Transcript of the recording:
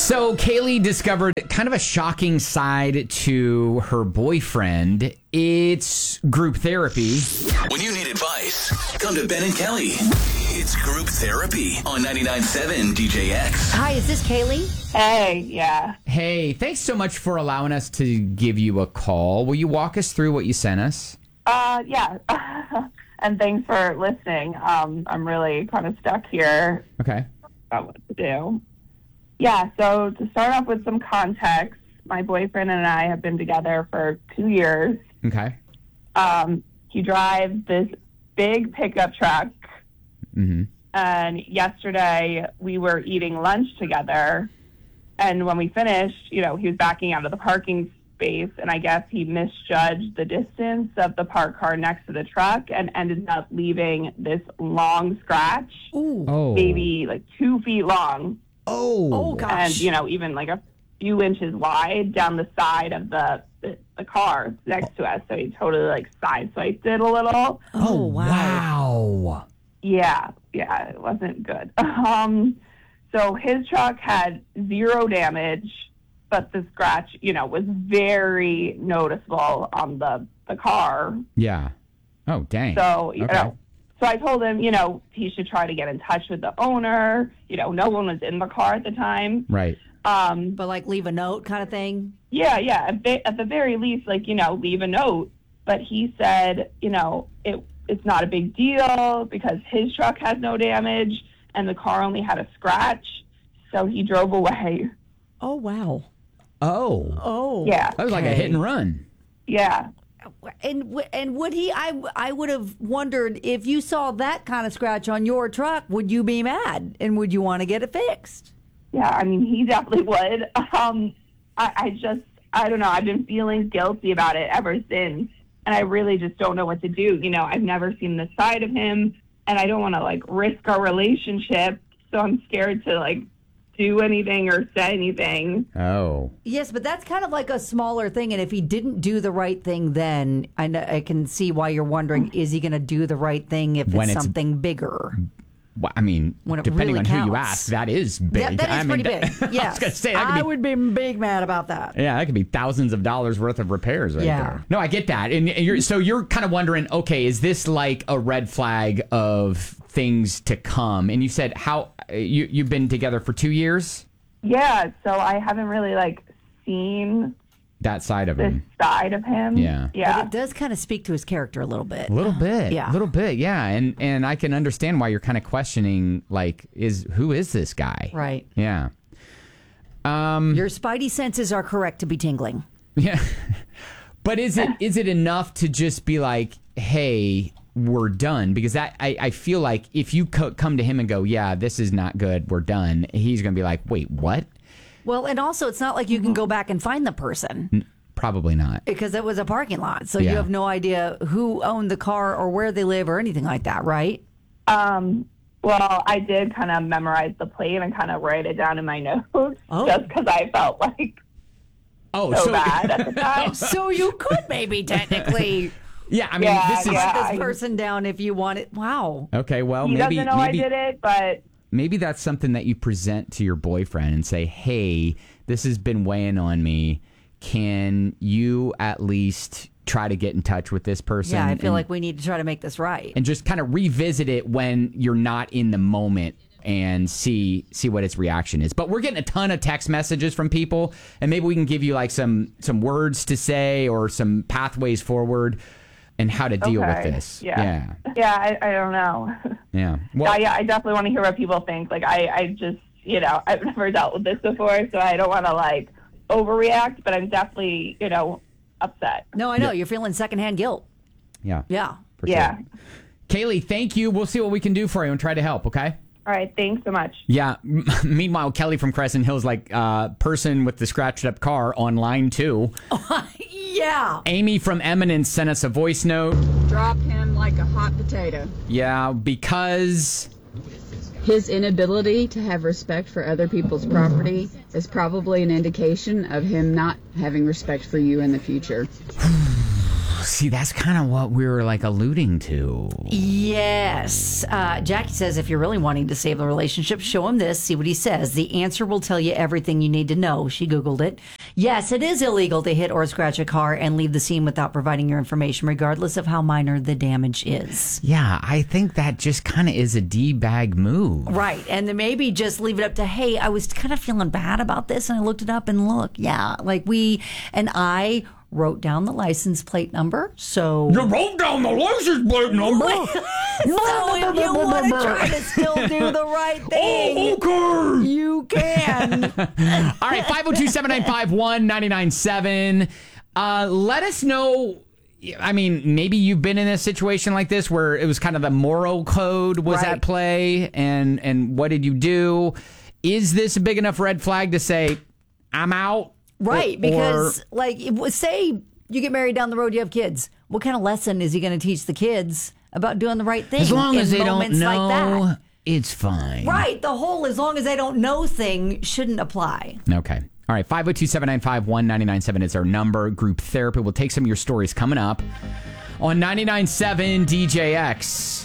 So Kaylee discovered kind of a shocking side to her boyfriend. It's group therapy. When you need advice, come to Ben and Kelly. It's group therapy on 99.7 DJX. Hi, is this Kaylee? Hey, yeah. Hey, thanks so much for allowing us to give you a call. Will you walk us through what you sent us? Yeah. And thanks for listening. I'm really kind of stuck here. Okay. About what to do. Yeah, so to start off with some context, my boyfriend and I have been together for 2 years. Okay. He drives this big pickup truck. Mm-hmm. And yesterday we were eating lunch together. And when we finished, he was backing out of the parking space. And I guess he misjudged the distance of the parked car next to the truck and ended up leaving this long scratch. Ooh. Oh. Maybe like 2 feet long. Oh, gosh. And, even like a few inches wide down the side of the car next to us. So he totally like sideswiped it a little. Oh, wow. Yeah, it wasn't good. So his truck had 0 damage, but the scratch, was very noticeable on the car. Yeah. Oh, dang. So, Okay. So I told him, he should try to get in touch with the owner. No one was in the car at the time. Right. But like leave a note kind of thing? Yeah. At the very least, leave a note. But he said, it's not a big deal because his truck has no damage and the car only had a scratch. So he drove away. Oh, wow. Oh. Yeah. That was like a hit and run. Yeah. And would he, I would have wondered if you saw that kind of scratch on your truck, would you be mad? And would you want to get it fixed? Yeah, I mean, he definitely would. I don't know. I've been feeling guilty about it ever since. And I really just don't know what to do. I've never seen the side of him. And I don't want to, risk our relationship. So I'm scared to, do anything or say anything. Oh. Yes, but that's kind of like a smaller thing. And if he didn't do the right thing then, I can see why you're wondering, is he going to do the right thing if it's something bigger? Well, I mean, depending really on counts. who you ask, that is big. That is pretty big. Yeah, I was going to say, I would be big mad about that. Yeah, that could be thousands of dollars worth of repairs right there. No, I get that. And you're kind of wondering, okay, is this like a red flag of things to come? And you said you've been together for 2 years? Yeah, so I haven't really seen that side of this him. side of him. Yeah. But it does kind of speak to his character a little bit. A little bit. Yeah. A little bit, yeah. And I can understand why you're kind of questioning, who is this guy? Right. Yeah. Your spidey senses are correct to be tingling. Yeah. But is it enough to just be like, hey, we're done? Because I feel like if you come to him and go, yeah, this is not good, we're done, he's going to be like, wait, what? Well, and also it's not like you can go back and find the person. Probably not. Because it was a parking lot. So you have no idea who owned the car or where they live or anything like that, right? Well, I did kind of memorize the plate and kind of write it down in my notes just because I felt so bad at the time. So you could maybe technically... Yeah, I mean, this person down if you want it. Wow. Okay, well, he doesn't know I did it, but maybe that's something that you present to your boyfriend and say, hey, this has been weighing on me. Can you at least try to get in touch with this person? Yeah, I feel like we need to try to make this right. And just kind of revisit it when you're not in the moment and see what its reaction is. But we're getting a ton of text messages from people, and maybe we can give you some words to say or some pathways forward and how to deal with this. Yeah, I don't know. Yeah. Well, I definitely want to hear what people think. I just, I've never dealt with this before, so I don't want to overreact, but I'm definitely, upset. No, I know. You're feeling secondhand guilt. Yeah. Yeah. For sure. Kaylee, thank you. We'll see what we can do for you and try to help, okay? All right. Thanks so much. Yeah. Meanwhile, Kelly from Crescent Hills, person with the scratched up car on line 2. Yeah. Amy from Eminence sent us a voice note. Drop him like a hot potato. Yeah, because his inability to have respect for other people's property is probably an indication of him not having respect for you in the future. See, that's kind of what we were like alluding to. Yes. Jackie says if you're really wanting to save the relationship, show him this, see what he says. The answer will tell you everything you need to know. She Googled it. Yes, it is illegal to hit or scratch a car and leave the scene without providing your information, regardless of how minor the damage is. Yeah, I think that just kind of is a D-bag move. Right. And then maybe just leave it up to, hey, I was kind of feeling bad about this and I looked it up and look, yeah, like I wrote down the license plate number. So you wrote down the license plate number? So if you want to try to still do the right thing, okay, you can. All right, 502-795-1997. Let us know. I mean, maybe you've been in a situation like this where it was kind of the moral code was at play, and what did you do? Is this a big enough red flag to say, I'm out? Right, because say you get married down the road, you have kids. What kind of lesson is he going to teach the kids about doing the right thing? As long as they don't know, like it's fine. Right, the whole as long as they don't know thing shouldn't apply. Okay. All right, 502-795-1997 is our number. Group therapy. We'll take some of your stories coming up on 99.7 DJX.